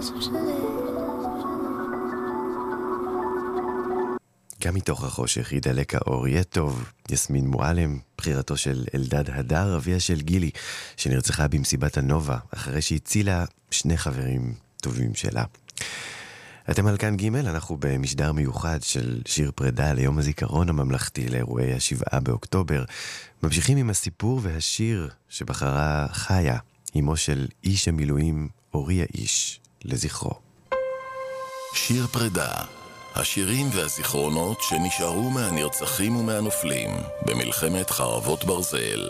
גם מתוך החושך ידלק האור, יהיה טוב. יסמין מועלם, בחירתו של אלדד הדר, אביה של גילי, שנרצחה במסיבת הנובה, אחרי שהצילה שני חברים טובים שלה. אתם על כאן ג', אנחנו במשדר מיוחד של שיר פרידה ליום הזיכרון הממלכתי לאירועי ה7 באוקטובר. ממשיכים עם הסיפור והשיר שבחרה חיה, אמו של איש המילואים אורי האיש, לזכרו. שיר פרידה, השירים והזיכרונות שנשארו מהנרצחים ומהנופלים במלחמת חרבות ברזל.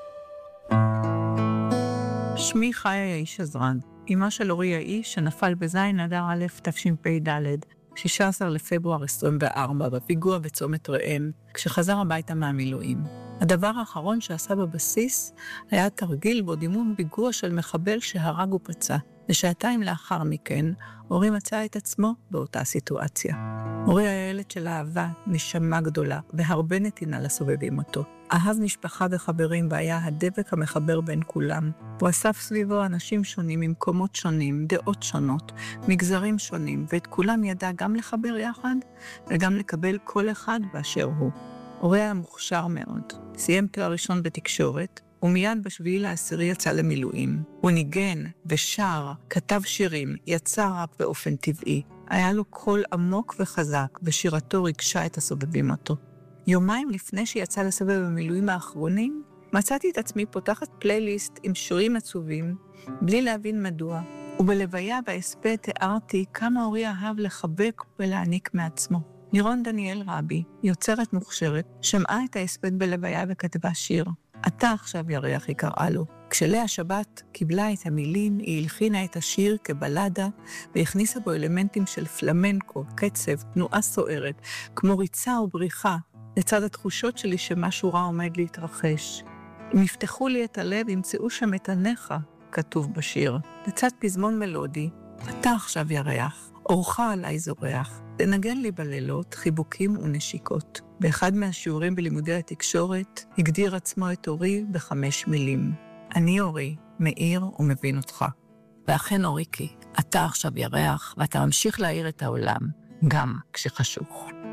שמי חיה האיש עזרן, אמא של אורי האיש שנפל בזין אדר א' תשפ"ד, 16 לפברואר 24, בפיגוע בצומת ראם, כשחזר הביתה מהמילואים. הדבר האחרון שעשה בבסיס היה תרגיל בו דימום פיגוע של מחבל שהרג ופצע. ושעתיים לאחר מכן, אורי מצא את עצמו באותה סיטואציה. אורי היה ילד של אהבה, נשמה גדולה, והרבה נתינה לסובבים אותו. אהב משפחה וחברים, והיה הדבק המחבר בין כולם. הוא אסף סביבו אנשים שונים, ממקומות שונים, דעות שונות, מגזרים שונים, ואת כולם ידע גם לחבר יחד, וגם לקבל כל אחד באשר הוא. אורי היה מוכשר מאוד. סיים תואר ראשון בתקשורת, ומיד ב7/10 יצא למילואים. הוא ניגן ושר, כתב שירים, יצא רק באופן טבעי. היה לו קול עמוק וחזק, ושירתו ריגשה את הסובבים אותו. יומיים לפני שיצא לסבב המילואים האחרונים, מצאתי את עצמי פותחת פלייליסט עם שירים עצובים, בלי להבין מדוע. ובלוויה בהספד תיארתי כמה אורי אהב לחבק ולהעניק מעצמו. נירון דניאל רבי, יוצרת מוכשרת, שמעה את ההספד בלוויה וכתבה שיר. אתה עכשיו ירח, היא קראה לו. כשלאה שבת קיבלה את המילים, היא הלחינה את השיר כבלדה, והכניסה בו אלמנטים של פלמנקו, קצב, תנועה סוערת, כמו ריצה ובריחה, לצד התחושות שלי שמשהו רע עומד להתרחש. אם יפתחו לי את הלב, ימצאו שם את עניך, כתוב בשיר. לצד פזמון מלודי, אתה עכשיו ירח, אורך עליי זורח, תנגן לי בלילות, חיבוקים ונשיקות. באחד מהשיעורים בלימודי התקשורת, הגדיר עצמו את אורי ב5 מילים. אני אורי, מאיר ומבין אותך. ואכן אוריקי, אתה עכשיו ירח, ואתה ממשיך להאיר את העולם, גם כשחשוך.